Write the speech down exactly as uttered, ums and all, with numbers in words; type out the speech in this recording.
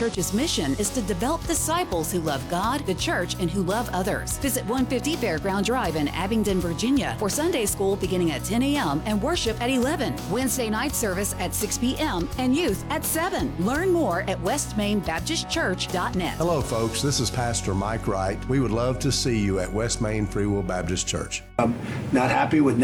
Church's mission is to develop disciples who love God, the church, and who love others. Visit one fifty Fairground Drive in Abingdon, Virginia for Sunday school beginning at ten a.m. and worship at eleven. Wednesday night service at six p.m. and youth at seven. Learn more at west main baptist church dot net. Hello, folks. This is Pastor Mike Wright. We would love to see you at West Main Free Will Baptist Church. I'm not happy with